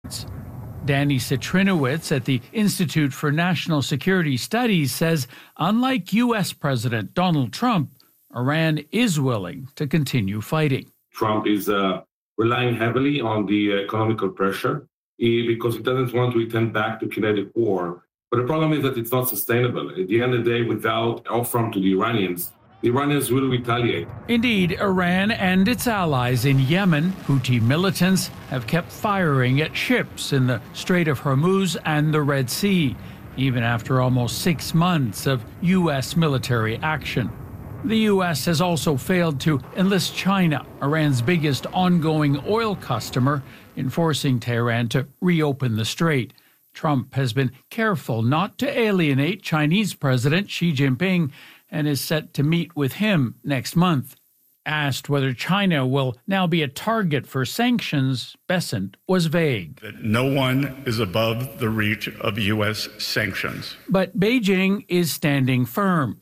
Danny Citrinowicz at the Institute for National Security Studies says, unlike U.S. President Donald Trump, Iran is willing to continue fighting. Trump is relying heavily on the economical pressure because he doesn't want to return back to kinetic war. But the problem is that it's not sustainable. At the end of the day, without offering to the Iranians will retaliate. Indeed, Iran and its allies in Yemen, Houthi militants, have kept firing at ships in the Strait of Hormuz and the Red Sea, even after almost 6 months of U.S. military action. The U.S. has also failed to enlist China, Iran's biggest ongoing oil customer, in forcing Tehran to reopen the strait. Trump has been careful not to alienate Chinese President Xi Jinping and is set to meet with him next month. Asked whether China will now be a target for sanctions, Bessent was vague. That no one is above the reach of U.S. sanctions. But Beijing is standing firm.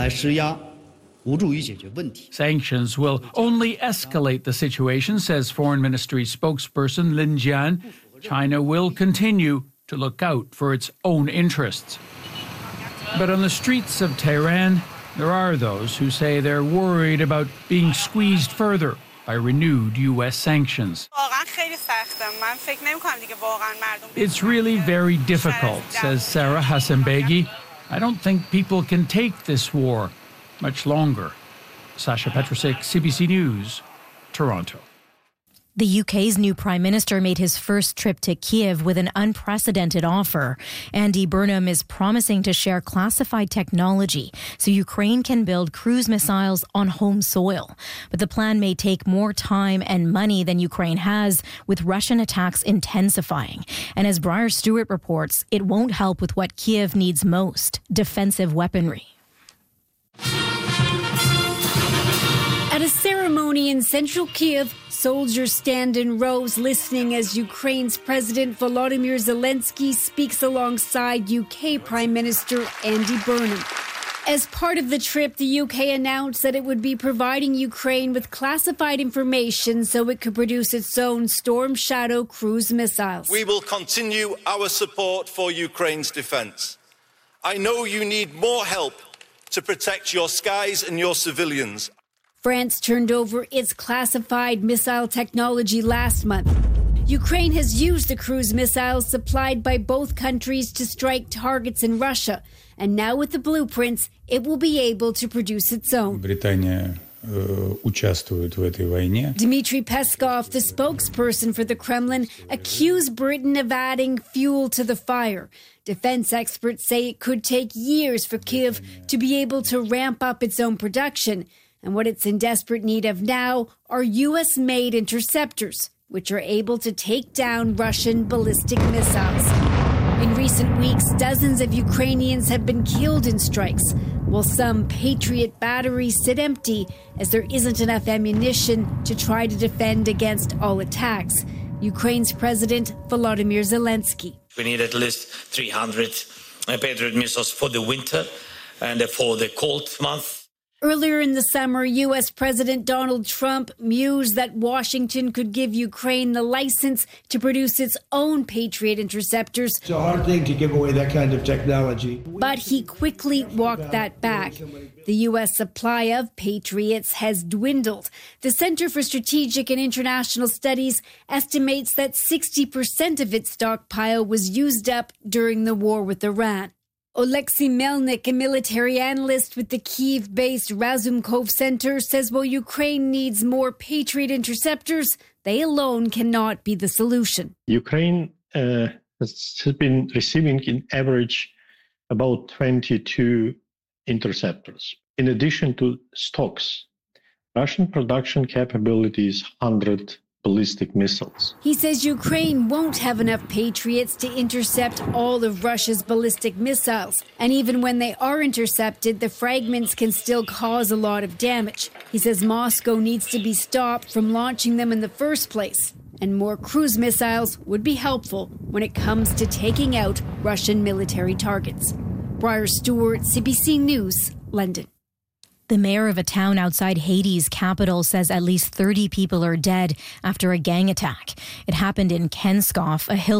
Sanctions will only escalate the situation, says Foreign Ministry spokesperson Lin Jian. China will continue to look out for its own interests. But on the streets of Tehran, there are those who say they're worried about being squeezed further by renewed U.S. sanctions. It's really very difficult, says Sarah Hassanbegi. I don't think people can take this war much longer. Sasha Petrusik, CBC News, Toronto. The UK's new Prime Minister made his first trip to Kiev with an unprecedented offer. Andy Burnham is promising to share classified technology so Ukraine can build cruise missiles on home soil. But the plan may take more time and money than Ukraine has, with Russian attacks intensifying. And as Briar Stewart reports, it won't help with what Kiev needs most: defensive weaponry. At a ceremony in central Kiev, soldiers stand in rows listening as Ukraine's President Volodymyr Zelensky speaks alongside UK Prime Minister Andy Burnham. As part of the trip, the UK announced that it would be providing Ukraine with classified information so it could produce its own Storm Shadow cruise missiles. We will continue our support for Ukraine's defence. I know you need more help to protect your skies and your civilians. France turned over its classified missile technology last month. Ukraine has used the cruise missiles supplied by both countries to strike targets in Russia. And now with the blueprints, it will be able to produce its own. Дмитрий Peskov, the spokesperson for the Kremlin, accused Britain of adding fuel to the fire. Defense experts say it could take years for Kyiv to be able to ramp up its own production. And what it's in desperate need of now are U.S.-made interceptors, which are able to take down Russian ballistic missiles. In recent weeks, dozens of Ukrainians have been killed in strikes, while some Patriot batteries sit empty as there isn't enough ammunition to try to defend against all attacks. Ukraine's President Volodymyr Zelensky. We need at least 300 Patriot missiles for the winter and for the cold month. Earlier in the summer, U.S. President Donald Trump mused that Washington could give Ukraine the license to produce its own Patriot interceptors. It's a hard thing to give away that kind of technology. But he quickly walked that back. The U.S. supply of Patriots has dwindled. The Center for Strategic and International Studies estimates that 60% of its stockpile was used up during the war with Iran. Oleksiy Melnik, a military analyst with the Kyiv-based Razumkov Center, says while Ukraine needs more Patriot interceptors, they alone cannot be the solution. Ukraine has been receiving in average about 22 interceptors. In addition to stocks, Russian production capability is 100 ballistic missiles. He says Ukraine won't have enough Patriots to intercept all of Russia's ballistic missiles. And even when they are intercepted, the fragments can still cause a lot of damage. He says Moscow needs to be stopped from launching them in the first place. And more cruise missiles would be helpful when it comes to taking out Russian military targets. Briar Stewart, CBC News, London. The mayor of a town outside Haiti's capital says at least 30 people are dead after a gang attack. It happened in Kenskoff, a hill